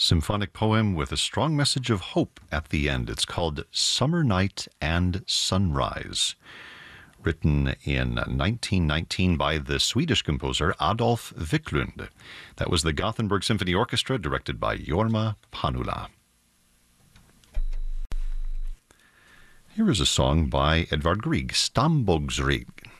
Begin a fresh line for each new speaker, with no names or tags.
symphonic poem with a strong message of hope at the end. It's called Summer Night and Sunrise, written in 1919 by the Swedish composer Adolf Wiklund. That was the Gothenburg Symphony Orchestra, directed by Jorma Panula. Here is a song by Edvard Grieg, Stambogsrig.